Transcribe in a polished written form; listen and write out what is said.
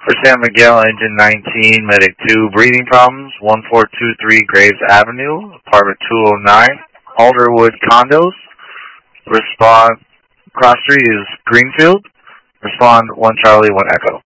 For San Miguel, engine 19, medic 2, breathing problems, 1423 Graves Avenue, apartment 209, Alderwood Condos. Respond, cross street is Greenfield. Respond 1 Charlie, 1 Echo.